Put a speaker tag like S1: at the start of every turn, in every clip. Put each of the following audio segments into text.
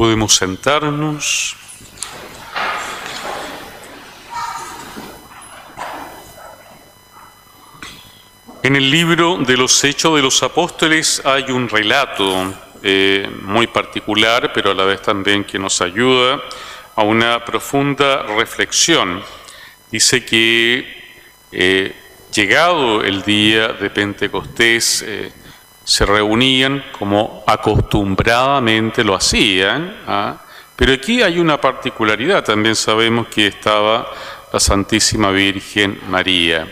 S1: Podemos sentarnos. En el libro de los Hechos de los Apóstoles hay un relato muy particular, pero a la vez también que nos ayuda a una profunda reflexión. Dice que llegado el día de Pentecostés, se reunían como acostumbradamente lo hacían, pero aquí hay una particularidad. También sabemos que estaba la Santísima Virgen María.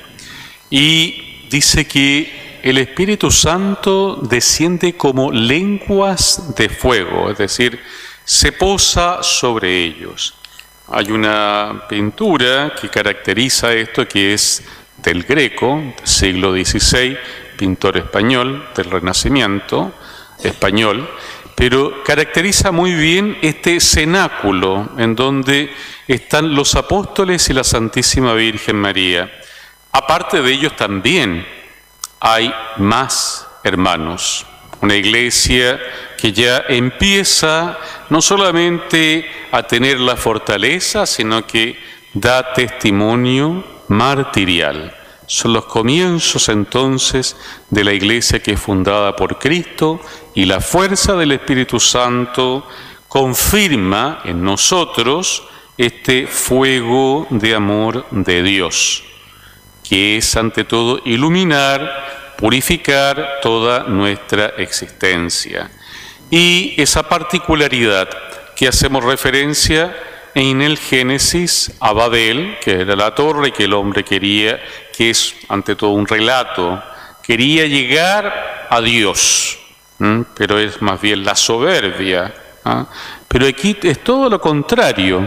S1: Y dice que el Espíritu Santo desciende como lenguas de fuego, es decir, se posa sobre ellos. Hay una pintura que caracteriza esto, que es del Greco, siglo XVI, pintor español del Renacimiento español, pero caracteriza muy bien este cenáculo en donde están los apóstoles y la Santísima Virgen María. Aparte de ellos también hay más hermanos, una iglesia que ya empieza no solamente a tener la fortaleza, sino que da testimonio martirial. Son los comienzos entonces de la iglesia que es fundada por Cristo, y la fuerza del Espíritu Santo confirma en nosotros este fuego de amor de Dios, que es ante todo iluminar, purificar toda nuestra existencia. Y esa particularidad que hacemos referencia en el Génesis a Babel, que era la torre que el hombre quería, que es ante todo un relato, quería llegar a Dios, pero es más bien la soberbia. Pero aquí es todo lo contrario.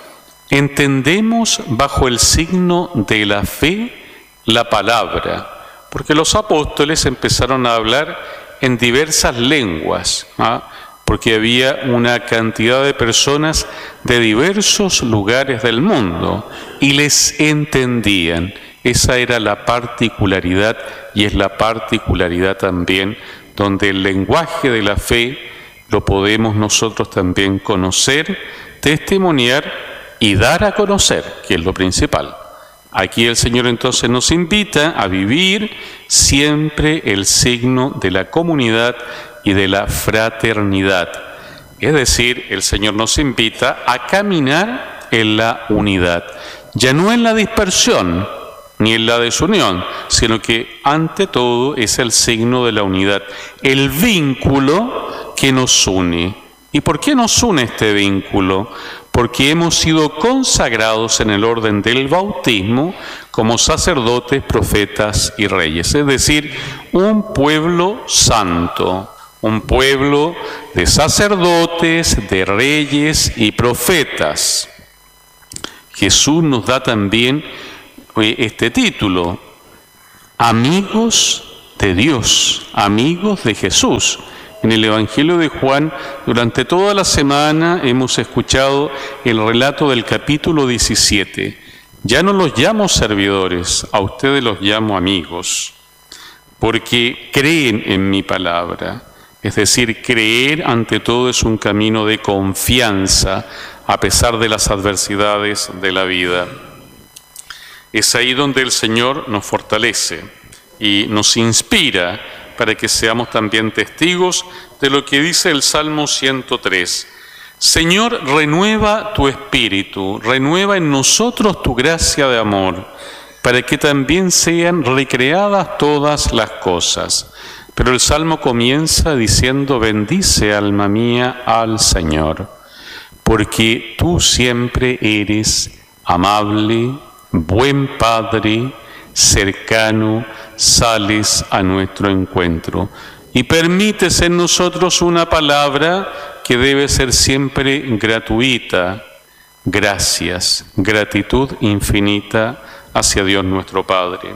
S1: Entendemos bajo el signo de la fe la palabra, porque los apóstoles empezaron a hablar en diversas lenguas, porque había una cantidad de personas de diversos lugares del mundo y les entendían. Esa era la particularidad, y es la particularidad también donde el lenguaje de la fe lo podemos nosotros también conocer, testimoniar y dar a conocer, que es lo principal. Aquí el Señor entonces nos invita a vivir siempre el signo de la comunidad y de la fraternidad. Es decir, el Señor nos invita a caminar en la unidad, ya no en la dispersión ni en la desunión, sino que ante todo es el signo de la unidad, el vínculo que nos une. ¿Y por qué nos une este vínculo? Porque hemos sido consagrados en el orden del bautismo como sacerdotes, profetas y reyes, es decir, un pueblo santo, un pueblo de sacerdotes, de reyes y profetas. Jesús nos da también este título: amigos de Dios, amigos de Jesús. En el Evangelio de Juan, durante toda la semana hemos escuchado el relato del capítulo 17. Ya no los llamo servidores, a ustedes los llamo amigos, porque creen en mi palabra. Es decir, creer ante todo es un camino de confianza a pesar de las adversidades de la vida. Es ahí donde el Señor nos fortalece y nos inspira para que seamos también testigos de lo que dice el Salmo 103. Señor, renueva tu espíritu, renueva en nosotros tu gracia de amor, para que también sean recreadas todas las cosas. Pero el Salmo comienza diciendo: bendice, alma mía, al Señor, porque tú siempre eres amable, buen Padre, cercano, sales a nuestro encuentro y permites en nosotros una palabra que debe ser siempre gratuita: gracias, gratitud infinita hacia Dios nuestro Padre.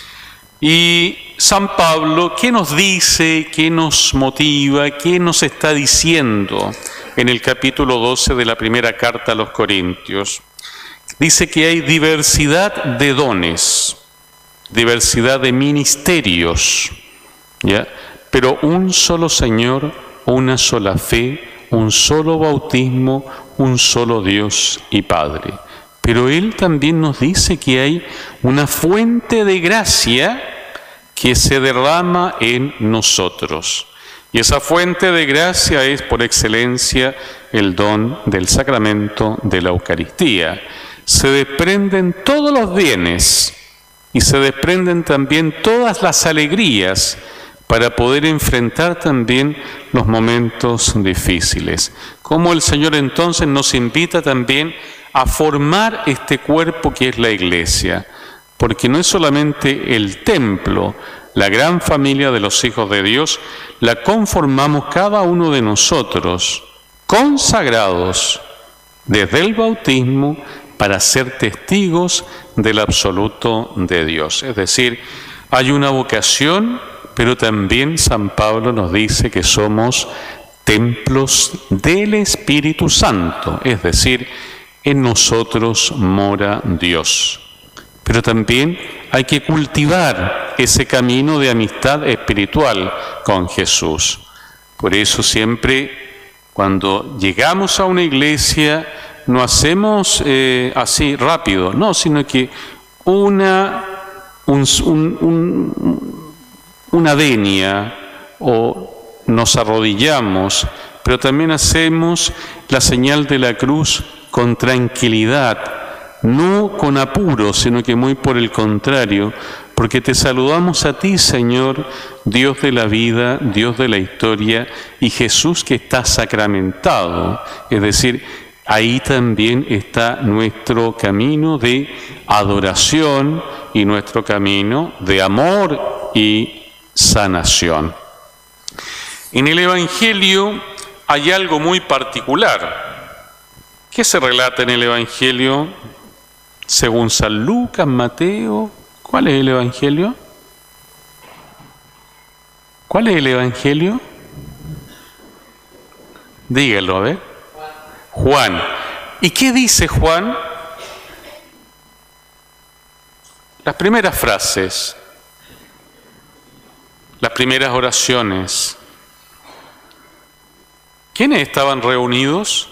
S1: Y San Pablo, ¿qué nos dice? ¿Qué nos motiva? ¿Qué nos está diciendo en el capítulo 12 de la primera carta a los Corintios? Dice que hay diversidad de dones, diversidad de ministerios, ¿ya? Pero un solo Señor, una sola fe, un solo bautismo, un solo Dios y Padre. Pero Él también nos dice que hay una fuente de gracia que se derrama en nosotros. Y esa fuente de gracia es por excelencia el don del sacramento de la Eucaristía. Se desprenden todos los bienes y se desprenden también todas las alegrías para poder enfrentar también los momentos difíciles. Como el Señor entonces nos invita también a formar este cuerpo que es la Iglesia, porque no es solamente el templo, la gran familia de los hijos de Dios, la conformamos cada uno de nosotros, consagrados desde el bautismo para ser testigos del absoluto de Dios. Es decir, hay una vocación, pero también San Pablo nos dice que somos templos del Espíritu Santo, es decir, en nosotros mora Dios. Pero también hay que cultivar ese camino de amistad espiritual con Jesús. Por eso siempre cuando llegamos a una iglesia no hacemos así rápido, no, sino que una venia o nos arrodillamos, pero también hacemos la señal de la cruz con tranquilidad, no con apuro, sino que muy por el contrario, porque te saludamos a ti, Señor, Dios de la vida, Dios de la historia, y Jesús que está sacramentado. Es decir, ahí también está nuestro camino de adoración y nuestro camino de amor y sanación. En el Evangelio hay algo muy particular. ¿Qué se relata en el Evangelio? Según San Lucas, Mateo, ¿cuál es el Evangelio? ¿Cuál es el Evangelio? Dígalo, a ver. Juan. ¿Y qué dice Juan? Las primeras frases, las primeras oraciones. ¿Quiénes estaban reunidos?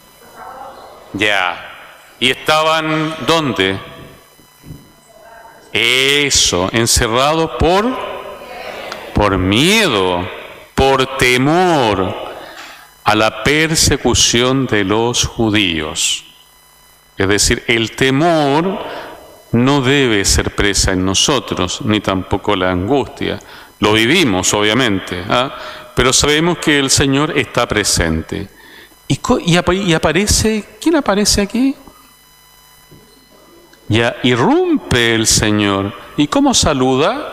S1: Ya. ¿Y estaban dónde? Eso, encerrados por miedo, por temor a la persecución de los judíos. Es decir, el temor no debe ser presa en nosotros, ni tampoco la angustia. Lo vivimos, obviamente, pero sabemos que el Señor está presente. Y aparece, ¿quién aparece aquí? Ya irrumpe el Señor. ¿Y cómo saluda?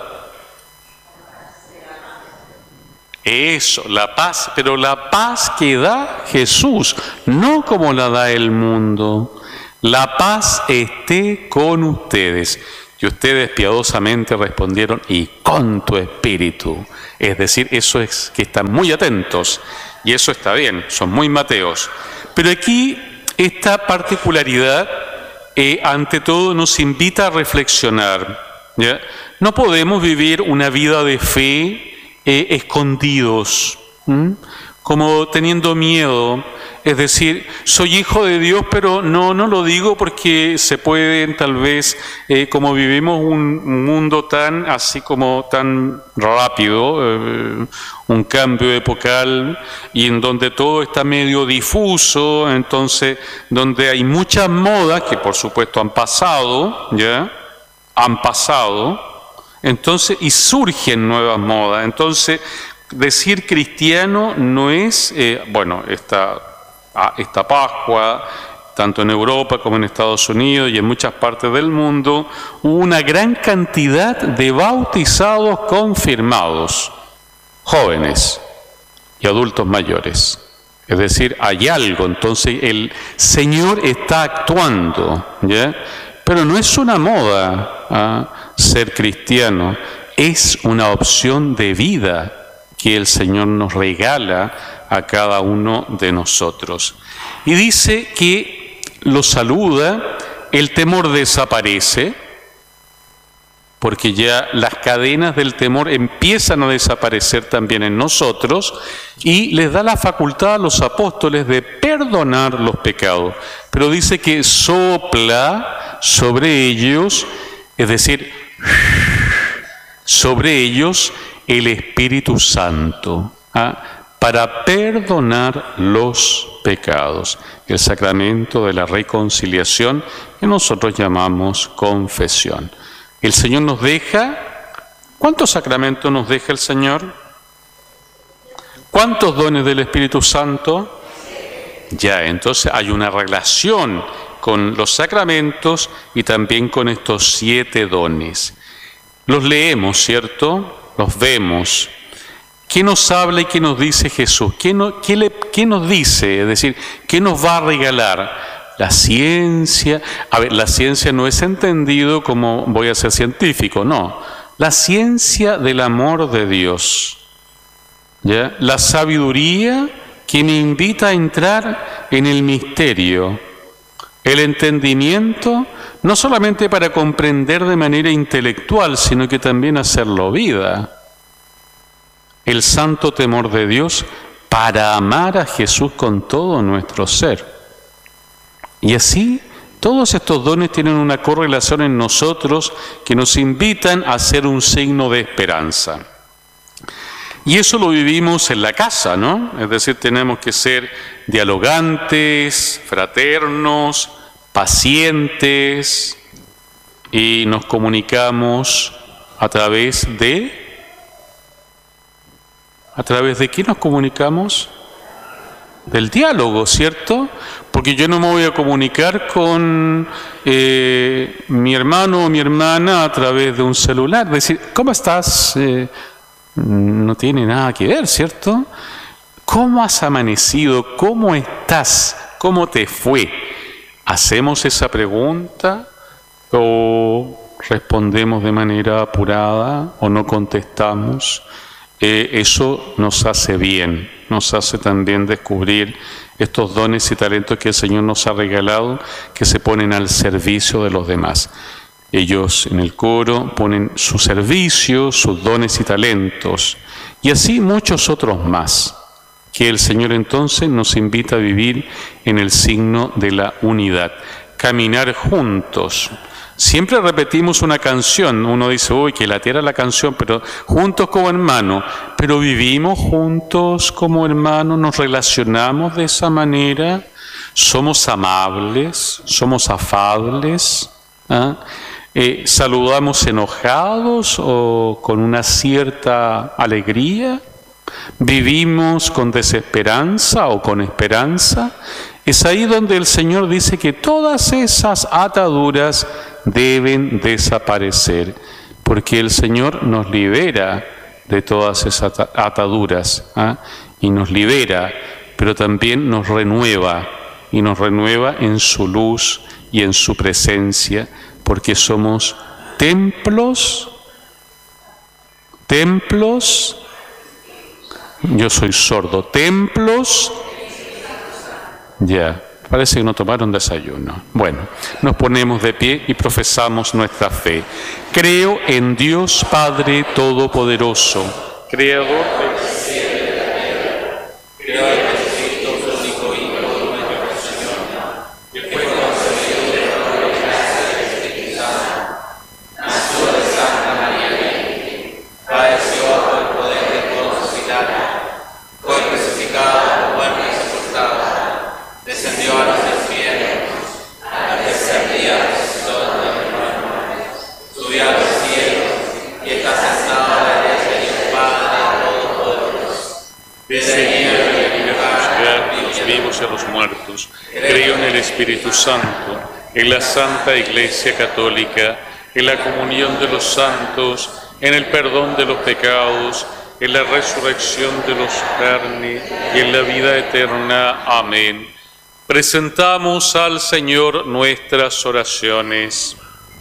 S1: Eso, la paz, pero la paz que da Jesús, no como la da el mundo. La paz esté con ustedes. Y ustedes piadosamente respondieron, y con tu espíritu. Es decir, eso es que están muy atentos, y eso está bien, son muy mateos. Pero aquí esta particularidad ante todo nos invita a reflexionar, ¿ya? No podemos vivir una vida de fe escondidos, como teniendo miedo. Es decir, soy hijo de Dios, pero no lo digo porque se pueden tal vez, como vivimos un mundo tan así como tan rápido, un cambio epocal y en donde todo está medio difuso, entonces donde hay muchas modas que por supuesto han pasado, entonces y surgen nuevas modas. Entonces decir cristiano no es, esta Pascua, tanto en Europa como en Estados Unidos y en muchas partes del mundo, hubo una gran cantidad de bautizados confirmados, jóvenes y adultos mayores. Es decir, hay algo, entonces el Señor está actuando, ¿ya? Pero no es una moda ser cristiano, es una opción de vida que el Señor nos regala a cada uno de nosotros. Y dice que lo saluda, el temor desaparece, porque ya las cadenas del temor empiezan a desaparecer también en nosotros, y les da la facultad a los apóstoles de perdonar los pecados. Pero dice que sopla sobre ellos, es decir, sobre ellos el Espíritu Santo, para perdonar los pecados. El sacramento de la reconciliación, que nosotros llamamos confesión. El Señor nos deja, ¿cuántos sacramentos nos deja el Señor? ¿Cuántos dones del Espíritu Santo? Ya, entonces hay una relación con los sacramentos y también con estos 7 dones. Los leemos, ¿cierto? Los vemos. ¿Qué nos habla y qué nos dice Jesús? ¿Qué nos dice? Es decir, ¿qué nos va a regalar? La ciencia. A ver, la ciencia no es entendido como voy a ser científico, no. La ciencia del amor de Dios. ¿Ya? La sabiduría que me invita a entrar en el misterio. El entendimiento, no solamente para comprender de manera intelectual, sino que también hacerlo vida. El santo temor de Dios para amar a Jesús con todo nuestro ser. Y así, todos estos dones tienen una correlación en nosotros que nos invitan a ser un signo de esperanza. Y eso lo vivimos en la casa, ¿no? Es decir, tenemos que ser dialogantes, fraternos, pacientes, y nos comunicamos a través de... ¿A través de qué nos comunicamos? Del diálogo, ¿cierto? Porque yo no me voy a comunicar con mi hermano o mi hermana a través de un celular. Decir, ¿cómo estás? No tiene nada que ver, ¿cierto? ¿Cómo has amanecido? ¿Cómo estás? ¿Cómo te fue? ¿Hacemos esa pregunta o respondemos de manera apurada o no contestamos? Eso nos hace bien, nos hace también descubrir estos dones y talentos que el Señor nos ha regalado, que se ponen al servicio de los demás. Ellos en el coro ponen su servicio, sus dones y talentos, y así muchos otros más, que el Señor entonces nos invita a vivir en el signo de la unidad, caminar juntos. Siempre repetimos una canción, uno dice, uy, que latera la canción, pero juntos como hermanos, pero vivimos juntos como hermanos, nos relacionamos de esa manera, somos amables, somos afables, saludamos enojados o con una cierta alegría, vivimos con desesperanza o con esperanza. Es ahí donde el Señor dice que todas esas ataduras deben desaparecer, porque el Señor nos libera de todas esas ataduras, y nos libera, pero también nos renueva, y nos renueva en su luz y en su presencia, porque somos templos, yo soy sordo, templos. Ya, parece que no tomaron desayuno. Bueno, nos ponemos de pie y profesamos nuestra fe. Creo en Dios Padre Todopoderoso, Creador del cielo y de la tierra, Creador del Espíritu único y todo nuestro Señor, que fue concebido de la gracia del Espíritu Santo, nació de Santa María Virgen, padeció bajo el poder de Poncio Pilato, fue crucificado, muerto y sepultado, descendió a los infiernos, al tercer día resucitó de los muertos, subió a los cielos y está sentado a la derecha de Dios Padre Todopoderoso. Desde a los vivos y a los muertos. Creo en el Espíritu Santo, en la Santa Iglesia Católica, en la comunión de los santos, en el perdón de los pecados, en la resurrección de los carnes y en la vida eterna. Amén. Presentamos al Señor nuestras oraciones.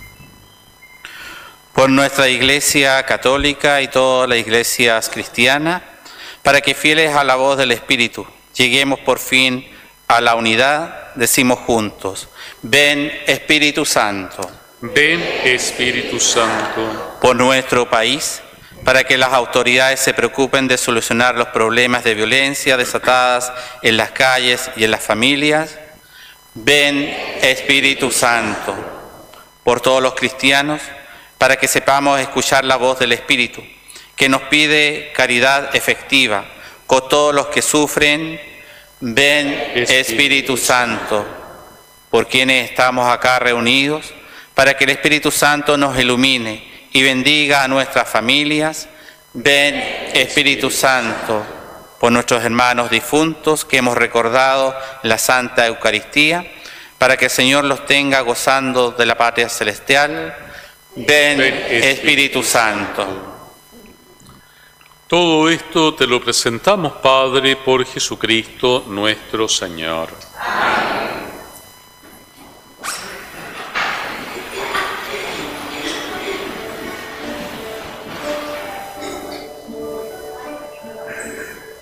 S2: Por nuestra Iglesia Católica y todas las iglesias cristianas, para que fieles a la voz del Espíritu, lleguemos por fin a la unidad, decimos juntos: ven Espíritu Santo.
S1: Ven Espíritu Santo.
S2: por nuestro país, para que las autoridades se preocupen de solucionar los problemas de violencia desatadas en las calles y en las familias. Ven, Espíritu Santo, por todos los cristianos, para que sepamos escuchar la voz del Espíritu, que nos pide caridad efectiva con todos los que sufren. Ven, Espíritu Santo, por quienes estamos acá reunidos, para que el Espíritu Santo nos ilumine y bendiga a nuestras familias. Ven, Espíritu Santo, por nuestros hermanos difuntos que hemos recordado en la Santa Eucaristía, para que el Señor los tenga gozando de la patria celestial. Ven, Espíritu Santo.
S1: Todo esto te lo presentamos, Padre, por Jesucristo nuestro Señor.
S3: Amén.